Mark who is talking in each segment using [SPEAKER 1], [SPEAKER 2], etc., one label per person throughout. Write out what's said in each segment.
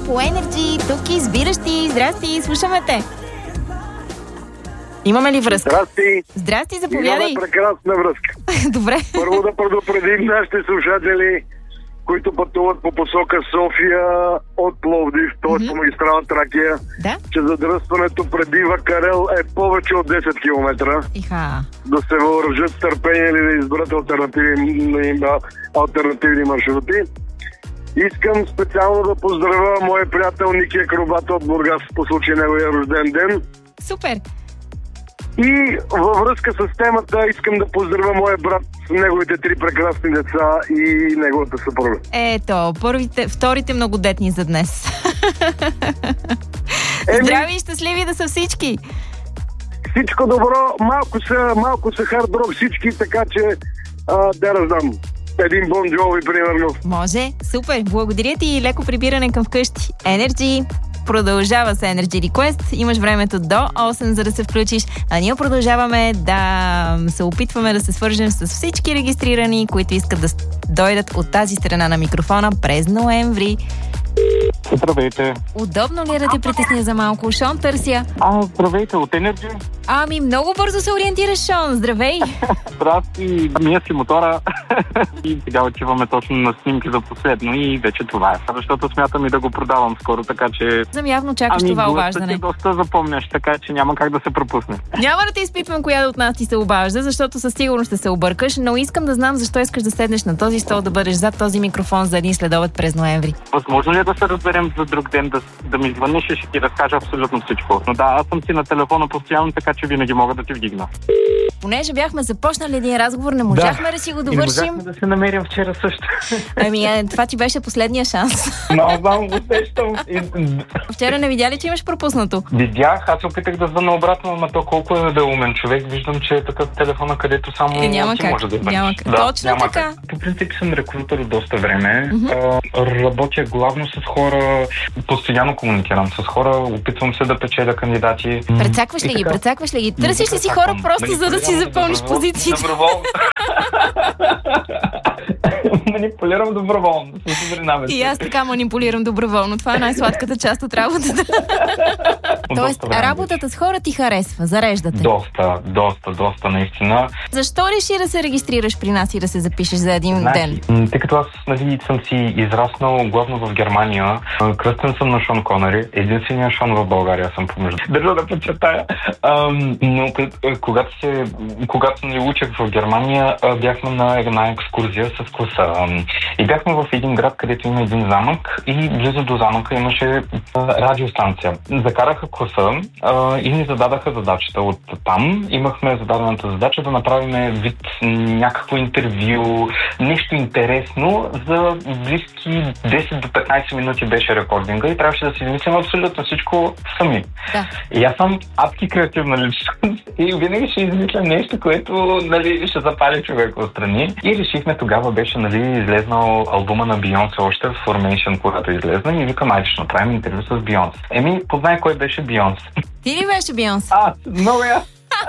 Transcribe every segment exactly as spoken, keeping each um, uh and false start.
[SPEAKER 1] по Energy. Тук избиращи. Здрасти, слушаме те. Имаме ли връзка?
[SPEAKER 2] Здрасти.
[SPEAKER 1] Здрасти, заповядай.
[SPEAKER 2] Имаме прекрасна връзка.
[SPEAKER 1] Добре.
[SPEAKER 2] Първо да предупредим нашите слушатели, които пътуват по посока София от Пловдив, т.е. mm-hmm. по магистрала Тракия,
[SPEAKER 1] да?
[SPEAKER 2] че задръстването преди Вакарел е повече от десет километра.
[SPEAKER 1] Иха. Да
[SPEAKER 2] се въоръжат с търпение или да изберат алтернативни, алтернативни маршрути. Искам специално да поздравя моя приятел Ники Акробат от Бургас по случай неговия рожден ден.
[SPEAKER 1] Супер!
[SPEAKER 2] И във връзка с темата искам да поздравя моя брат с неговите три прекрасни деца и неговата съпруга.
[SPEAKER 1] Ето, първите, вторите многодетни за днес. Еми... Здрави и щастливи да са всички!
[SPEAKER 2] Всичко добро, малко са, малко са хард рок всички, така че а, да раздам. Един Бон Джови, примерно.
[SPEAKER 1] Може, супер, благодаря ти и леко прибиране към вкъщи. Energy продължава с Energy Request. Имаш времето до осем, за да се включиш. А ние продължаваме да се опитваме да се свържем с всички регистрирани, които искат да дойдат от тази страна на микрофона през ноември.
[SPEAKER 3] Здравейте.
[SPEAKER 1] Удобно ли е да те притесня за малко? Шон търся.
[SPEAKER 3] А, здравейте, от Energy.
[SPEAKER 1] Ами, много бързо се ориентираш, Шон. Здравей.
[SPEAKER 3] Здрасти, мия си мотора. И сега отиваме точно на снимки за последно и вече това е. Защото смятам и да го продавам скоро, така че...
[SPEAKER 1] Зам явно чакаш
[SPEAKER 3] ами,
[SPEAKER 1] това обаждане.
[SPEAKER 3] Ами, доста запомняш, така че няма как да се пропусне.
[SPEAKER 1] Няма да те изпитвам коя от нас ти се обажда, защото със сигурност ще се объркаш, но искам да знам защо искаш да седнеш на този стол, да бъдеш зад този микрофон за един следобед през ноември.
[SPEAKER 3] Възможно ли е да се разберем за друг ден, да, да ми звъниш и ще ти разкажа абсолютно всичко. Но да, аз съм си на телефона постоянно, така че винаги мога да ти вдигна.
[SPEAKER 1] Понеже бяхме започнали един разговор, не можахме да, да си го довършим.
[SPEAKER 3] И не можахме да се намерим вчера също.
[SPEAKER 1] Ами, е, това ти беше последния шанс.
[SPEAKER 3] Много вам го сещам.
[SPEAKER 1] Вчера не видя ли, че имаш пропуснато?
[SPEAKER 3] Видях, аз се опитах да звъна обратно, но то колко е да е умен човек. Виждам, че е такъв телефона, където само
[SPEAKER 1] е, няма
[SPEAKER 3] ти
[SPEAKER 1] как,
[SPEAKER 3] може да бъдеш.
[SPEAKER 1] Няма как.
[SPEAKER 3] Да,
[SPEAKER 1] Точно
[SPEAKER 3] няма
[SPEAKER 1] така.
[SPEAKER 3] Как. По принцип съм рекрутер от доста време. Mm-hmm. Работя главно с хора, постоянно комуникирам с хора, опитвам се да печеля кандидати.
[SPEAKER 1] Прецакваш ли ги? Прецакваш ли ги? Търсиш ли си хора просто за да си запълниш позициите?
[SPEAKER 3] Доброволно. Манипулирам доброволно.
[SPEAKER 1] И аз така манипулирам доброволно. Това е най-сладката част от работата. Тоест, работата с хора ти харесва, зареждате.
[SPEAKER 3] Доста, доста, доста наистина.
[SPEAKER 1] Защо реши да се регистрираш при нас и да се запишеш за един
[SPEAKER 3] Знаеш,
[SPEAKER 1] ден?
[SPEAKER 3] Тъй като аз нали, съм си израснал главно в Германия, кръстен съм на Шон Конери, единствения Шон в България съм помежду. Държа да подчертая. Но когато, се, когато нали, учих в Германия, бяхме на една екскурзия с класа. И бяхме в един град, където има един замък и близо до замъка имаше радиостанция. Закараха класа а, и ни зададаха задачата от там. Имахме зададената задача да направим вид някакво интервю, нещо интересно. За близки десет до петнайсет минути беше рекординга и трябваше да си измислим абсолютно всичко сами.
[SPEAKER 1] Да.
[SPEAKER 3] И аз съм адски креативна личност и винаги ще измисля нещо, което нали, ще запали човек отстрани. И решихме, тогава беше нали, излезнал албума на Бейонсе още в Formation, когато излезна и викам, айде ще направим интервю с Бейонсе. Еми, познай кой беше Бейонсе.
[SPEAKER 1] Ти ли беше Бейонсе?
[SPEAKER 3] Аз, много я.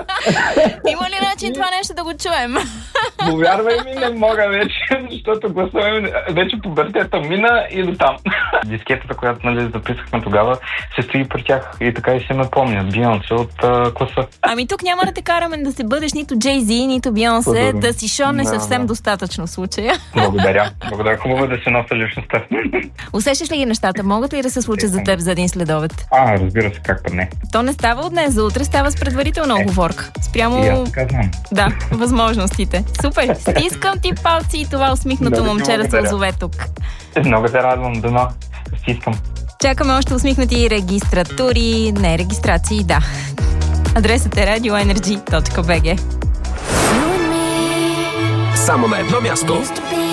[SPEAKER 1] Има ли начин това нещо да го чуем?
[SPEAKER 3] Повярвай ми, не мога вече, защото гласуваме вече пубертета мина и до там. Дискетата, която нали, записахме тогава, се стои при тях и така и се ме помнят. Бейонсе от uh, класа.
[SPEAKER 1] Ами тук няма да те караме да се бъдеш нито Джей-Зи, нито Бейонсе, да си Шон е да, съвсем да. достатъчно в случая. Благодаря.
[SPEAKER 3] Благодаря. Хубаво да се нося личността.
[SPEAKER 1] Усещаш ли ги нещата? Могат ли да се случат за теб за един следобед?
[SPEAKER 3] А, разбира се, как не.
[SPEAKER 1] То не става от днес за утре, става с предварителна оговорка. Спрямо...
[SPEAKER 3] И аз така знам.
[SPEAKER 1] Да, възможностите. Супер! Стискам ти палци и това усмихнато момче да се озове тук.
[SPEAKER 3] Много се радвам, дано. Стискам.
[SPEAKER 1] Чакаме още усмихнати регистратури, не регистрации, да. Адресът е радио енерджи точка би джи.
[SPEAKER 4] Само на едно място.